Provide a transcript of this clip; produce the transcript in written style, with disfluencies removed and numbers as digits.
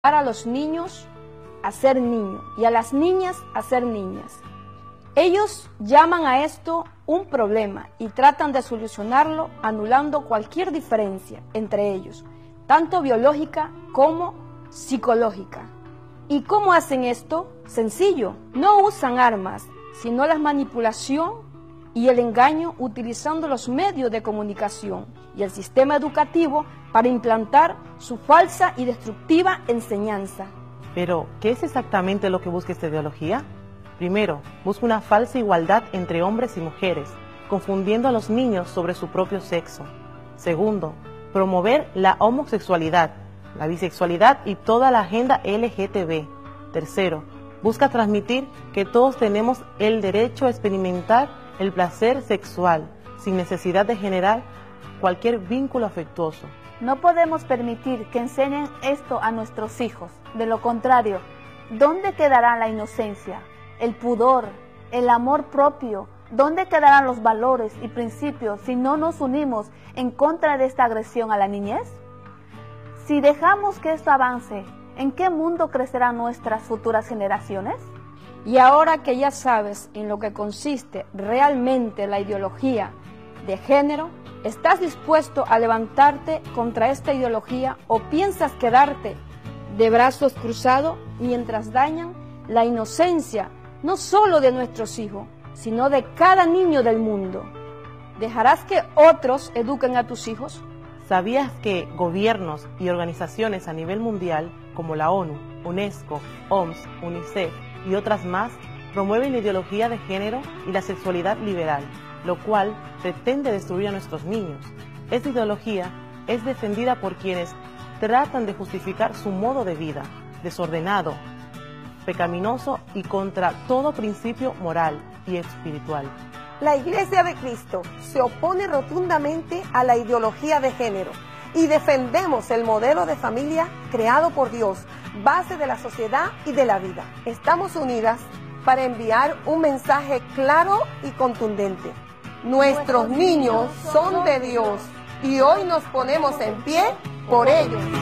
a los niños a ser niños y a las niñas a ser niñas. Ellos llaman a esto un problema y tratan de solucionarlo anulando cualquier diferencia entre ellos, tanto biológica como psicológica. ¿Y cómo hacen esto? Sencillo, no usan armas, sino la manipulación y el engaño utilizando los medios de comunicación y el sistema educativo para implantar su falsa y destructiva enseñanza. Pero, ¿qué es exactamente lo que busca esta ideología? Primero, busca una falsa igualdad entre hombres y mujeres, confundiendo a los niños sobre su propio sexo. Segundo, promover la homosexualidad, la bisexualidad y toda la agenda LGTB. Tercero, busca transmitir que todos tenemos el derecho a experimentar el placer sexual, sin necesidad de generar cualquier vínculo afectuoso. No podemos permitir que enseñen esto a nuestros hijos. De lo contrario, ¿dónde quedará la inocencia, el pudor, el amor propio? ¿Dónde quedarán los valores y principios si no nos unimos en contra de esta agresión a la niñez? Si dejamos que esto avance, ¿en qué mundo crecerán nuestras futuras generaciones? Y ahora que ya sabes en lo que consiste realmente la ideología de género, ¿estás dispuesto a levantarte contra esta ideología o piensas quedarte de brazos cruzados mientras dañan la inocencia no solo de nuestros hijos, sino de cada niño del mundo? ¿Dejarás que otros eduquen a tus hijos? ¿Sabías que gobiernos y organizaciones a nivel mundial como la ONU, UNESCO, OMS, UNICEF y otras más promueven la ideología de género y la sexualidad liberal, lo cual pretende destruir a nuestros niños? Esta ideología es defendida por quienes tratan de justificar su modo de vida, desordenado, pecaminoso y contra todo principio moral y espiritual. La Iglesia de Cristo se opone rotundamente a la ideología de género y defendemos el modelo de familia creado por Dios, base de la sociedad y de la vida. Estamos unidas para enviar un mensaje claro y contundente. Nuestros niños son de Dios y hoy nos ponemos en pie por ellos.